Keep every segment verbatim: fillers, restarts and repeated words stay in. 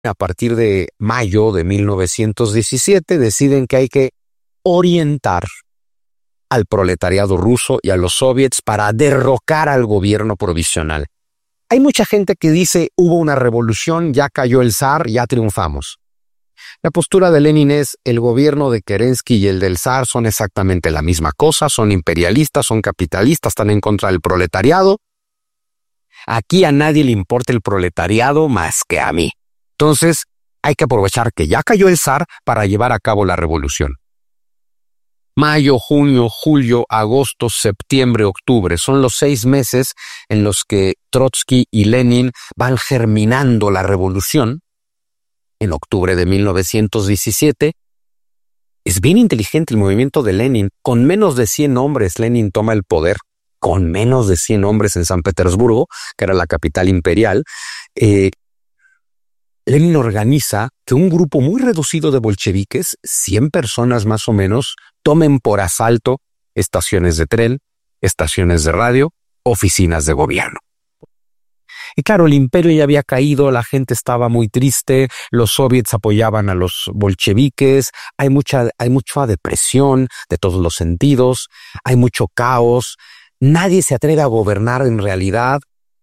a partir de mayo de mil novecientos diecisiete, deciden que hay que orientar al proletariado ruso y a los soviets para derrocar al gobierno provisional. Hay mucha gente que dice, hubo una revolución, ya cayó el zar, ya triunfamos. La postura de Lenin es, el gobierno de Kerensky y el del zar son exactamente la misma cosa, son imperialistas, son capitalistas, están en contra del proletariado. Aquí a nadie le importa el proletariado más que a mí. Entonces, hay que aprovechar que ya cayó el zar para llevar a cabo la revolución. Mayo, junio, julio, agosto, septiembre, octubre son los seis meses en los que Trotsky y Lenin van germinando la revolución. En octubre de mil novecientos diecisiete, es bien inteligente el movimiento de Lenin. Con menos de cien hombres, Lenin toma el poder. Con menos de cien hombres en San Petersburgo, que era la capital imperial, eh, Lenin organiza que un grupo muy reducido de bolcheviques, cien personas más o menos, tomen por asalto estaciones de tren, estaciones de radio, oficinas de gobierno. Y claro, el imperio ya había caído, la gente estaba muy triste, los soviets apoyaban a los bolcheviques, hay mucha, hay mucha depresión de todos los sentidos, hay mucho caos, nadie se atreve a gobernar en realidad.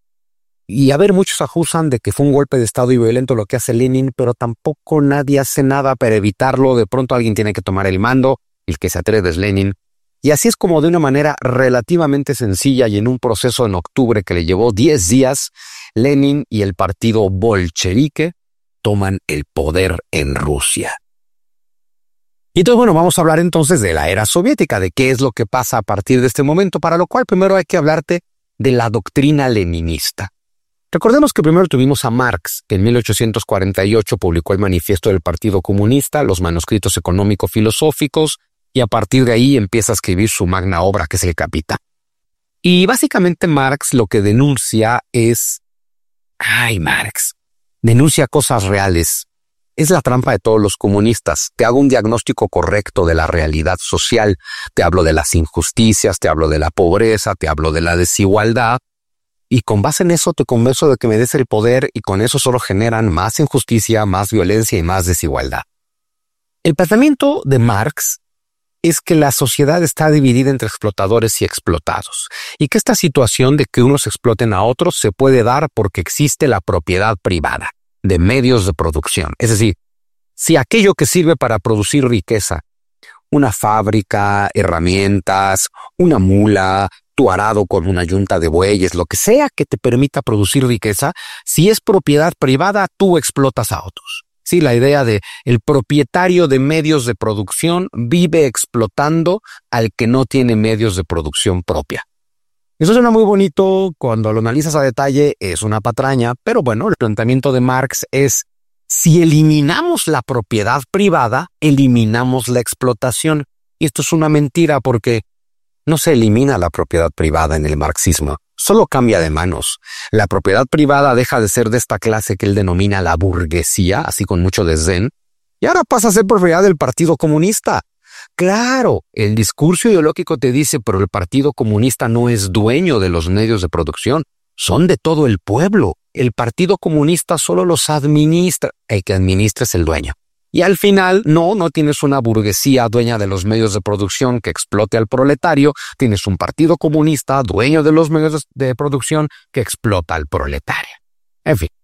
Y a ver, muchos acusan de que fue un golpe de estado y violento lo que hace Lenin, pero tampoco nadie hace nada para evitarlo. De pronto alguien tiene que tomar el mando, el que se atreve es Lenin. Y así es como de una manera relativamente sencilla y en un proceso en octubre que le llevó diez días, Lenin y el partido bolchevique toman el poder en Rusia. Y entonces, bueno, vamos a hablar entonces de la era soviética, de qué es lo que pasa a partir de este momento, para lo cual primero hay que hablarte de la doctrina leninista. Recordemos que primero tuvimos a Marx, que en mil ochocientos cuarenta y ocho publicó el Manifiesto del Partido Comunista, los manuscritos económico-filosóficos, y a partir de ahí empieza a escribir su magna obra, que es el Capital. Y básicamente Marx lo que denuncia es... ¡Ay, Marx! Denuncia cosas reales. Es la trampa de todos los comunistas. Te hago un diagnóstico correcto de la realidad social. Te hablo de las injusticias, te hablo de la pobreza, te hablo de la desigualdad. Y con base en eso te convenzo de que me des el poder y con eso solo generan más injusticia, más violencia y más desigualdad. El pensamiento de Marx es que la sociedad está dividida entre explotadores y explotados, y que esta situación de que unos exploten a otros se puede dar porque existe la propiedad privada de medios de producción. Es decir, si aquello que sirve para producir riqueza, una fábrica, herramientas, una mula, tu arado con una yunta de bueyes, lo que sea que te permita producir riqueza, si es propiedad privada, tú explotas a otros. Sí, la idea de el propietario de medios de producción vive explotando al que no tiene medios de producción propia. Eso suena muy bonito, cuando lo analizas a detalle es una patraña, pero bueno, el planteamiento de Marx es, si eliminamos la propiedad privada, eliminamos la explotación. Y esto es una mentira porque no se elimina la propiedad privada en el marxismo, solo cambia de manos. La propiedad privada deja de ser de esta clase que él denomina la burguesía, así con mucho desdén, y ahora pasa a ser propiedad del Partido Comunista. Claro, el discurso ideológico te dice, pero el Partido Comunista no es dueño de los medios de producción, son de todo el pueblo. El Partido Comunista solo los administra, el que administra es el dueño. Y al final, no, no tienes una burguesía dueña de los medios de producción que explote al proletario, tienes un partido comunista dueño de los medios de producción que explota al proletario. En fin.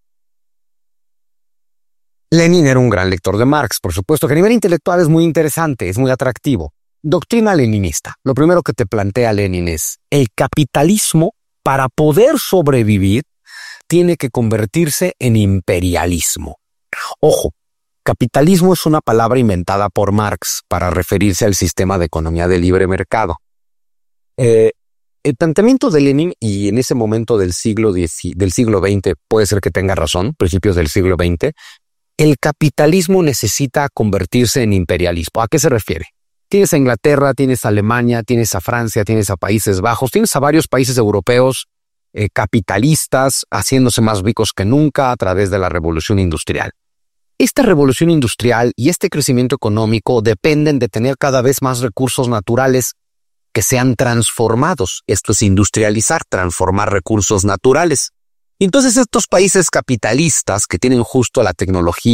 Lenin era un gran lector de Marx, por supuesto que a nivel intelectual es muy interesante, es muy atractivo. Doctrina leninista. Lo primero que te plantea Lenin es, el capitalismo, para poder sobrevivir, tiene que convertirse en imperialismo. Ojo. Capitalismo es una palabra inventada por Marx para referirse al sistema de economía de libre mercado. Eh, el planteamiento de Lenin, y en ese momento del siglo diez, del siglo veinte, puede ser que tenga razón, principios del siglo veinte, el capitalismo necesita convertirse en imperialismo. ¿A qué se refiere? Tienes a Inglaterra, tienes a Alemania, tienes a Francia, tienes a Países Bajos, tienes a varios países europeos eh, capitalistas haciéndose más ricos que nunca a través de la revolución industrial. Esta revolución industrial y este crecimiento económico dependen de tener cada vez más recursos naturales que sean transformados. Esto es industrializar, transformar recursos naturales. Entonces estos países capitalistas que tienen justo la tecnología